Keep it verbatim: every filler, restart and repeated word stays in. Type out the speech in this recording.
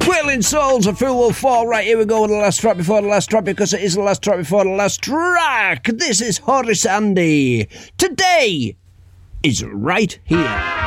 Wailing Souls, A Fool Will Fall. Right, here we go with the last track before the last track, because it is the last track before the last track. This is Horace Andy. Today is right here.